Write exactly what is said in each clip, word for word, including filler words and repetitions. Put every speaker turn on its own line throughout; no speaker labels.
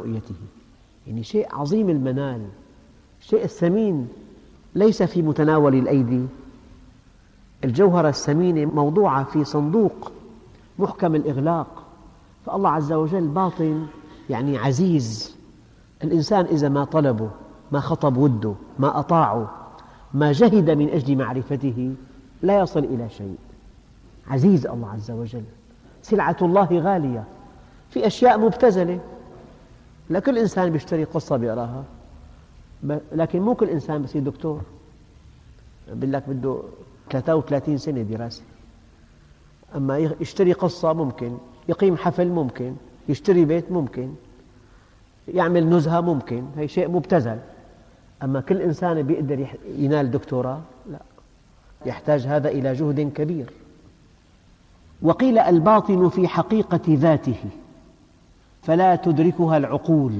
رؤيته. يعني شيء عظيم المنال، شيء الثمين ليس في متناول الأيدي. الجوهرة الثمينة موضوعة في صندوق محكم الإغلاق، فالله عز وجل باطن، يعني عزيز. الإنسان إذا ما طلبه، ما خطب وده، ما أطاعه، ما جهد من أجل معرفته، لا يصل إلى شيء. عزيز الله عز وجل، سلعة الله غالية. في أشياء مبتذلة، لا كل إنسان بيشتري قصة بيقراها، لكن مو كل إنسان بصير دكتور. بيقول لك بده ثلاثة وثلاثين سنة دراسة. أما يشتري قصة ممكن، يقيم حفل ممكن، يشتري بيت ممكن، يعمل نزهة ممكن، هي شيء مبتذل. أما كل إنسان بيقدر ينال دكتوراه؟ لا، يحتاج هذا إلى جهد كبير. وقيل الباطن في حقيقة ذاته فلا تدركها العقول،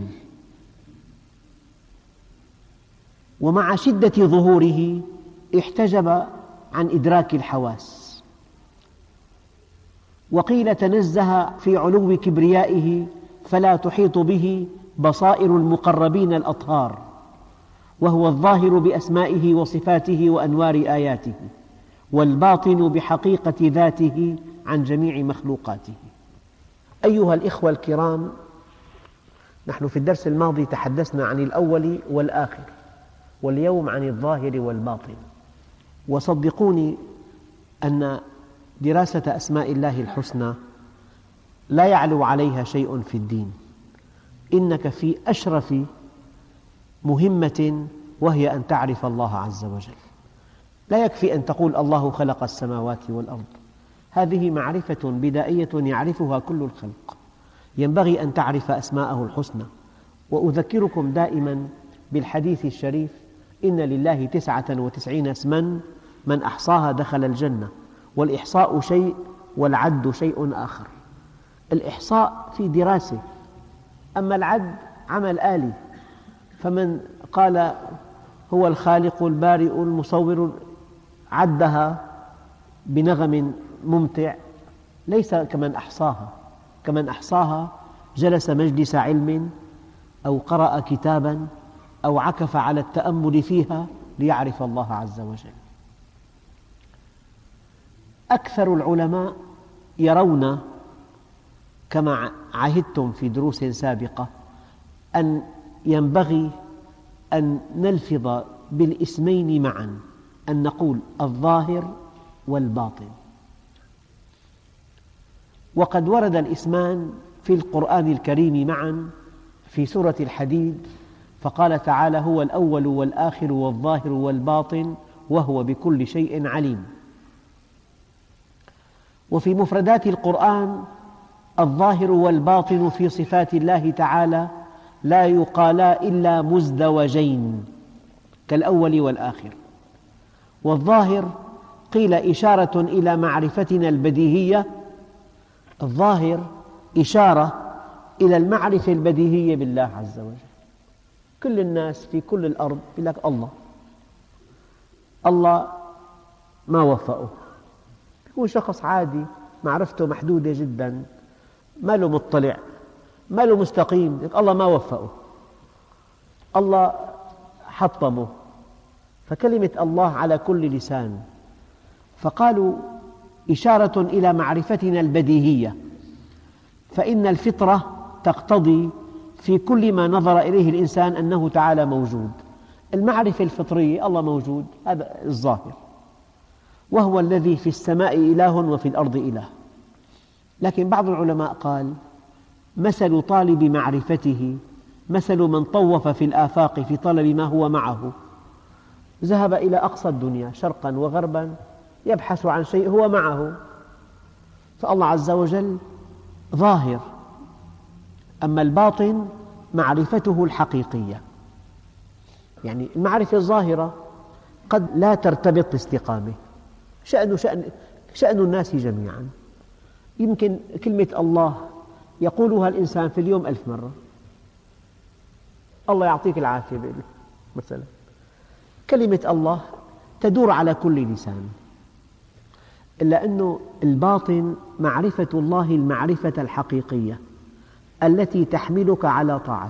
ومع شدة ظهوره احتجب عن إدراك الحواس. وقيل تنزه في علو كبريائه فلا تحيط به بصائر المقربين الأطهار، وهو الظاهر بأسمائه وصفاته وأنوار آياته، والباطن بحقيقة ذاته عن جميع مخلوقاته. أيها الإخوة الكرام، نحن في الدرس الماضي تحدثنا عن الأول والآخر، واليوم عن الظاهر والباطن. وصدقوني أن دراسة أسماء الله الحسنى لا يعلو عليها شيء في الدين. إنك في أشرف مهمة، وهي أن تعرف الله عز وجل. لا يكفي أن تقول الله خلق السماوات والأرض، هذه معرفة بدائية يعرفها كل الخلق. ينبغي أن تعرف أسماءه الحسنى. وأذكركم دائما بالحديث الشريف: إن لله تسعة وتسعين اسما من أحصاها دخل الجنة. والإحصاء شيء والعد شيء آخر. الإحصاء في دراسة، أما العد عمل آلي. فمن قال هو الخالق البارئ المصور عدها بنغم ممتع ليس كمن أحصاها. كمن أحصاها جلس مجلس علم أو قرأ كتابا أو عكف على التأمل فيها ليعرف الله عز وجل. أكثر العلماء يرون، كما عهدتم في دروس سابقة، أن ينبغي أن نلفظ بالاسمين معا، أن نقول الظاهر والباطن. وقد ورد الاسمان في القرآن الكريم معا في سورة الحديد، فقال تعالى: هو الأول والآخر والظاهر والباطن وهو بكل شيء عليم. وفي مفردات القرآن الظاهر والباطن في صفات الله تعالى لا يقالا إلا مزدوجين كالأول والآخر. والظاهر قيل إشارة إلى معرفتنا البديهية. الظاهر إشارة إلى المعرفة البديهية بالله عز وجل. كل الناس في كل الأرض يقول لك الله الله ما وفقه. يكون شخص عادي معرفته محدودة جدا، ما له مطلع، ما له مستقيم، الله ما وفقه، الله حطمه. فكلمة الله على كل لسان. فقالوا إشارة إلى معرفتنا البديهية، فإن الفطرة تقتضي في كل ما نظر إليه الإنسان أنه تعالى موجود. المعرفة الفطرية الله موجود، هذا الظاهر، وهو الذي في السماء إله وفي الأرض إله. لكن بعض العلماء قال: مثل طالب معرفته مثل من طوف في الآفاق في طلب ما هو معه، ذهب إلى أقصى الدنيا شرقا وغربا يبحث عن شيء هو معه. فالله عز وجل ظاهر. أما الباطن معرفته الحقيقية، يعني المعرفة الظاهرة قد لا ترتبط باستقامة. شأن, شأن, شأن الناس جميعا. يمكن كلمة الله يقولها الإنسان في اليوم ألف مرة، الله يعطيك العافية بيقول مثلا. كلمة الله تدور على كل لسان، إلا أن الباطن معرفة الله المعرفة الحقيقية التي تحملك على طاعته.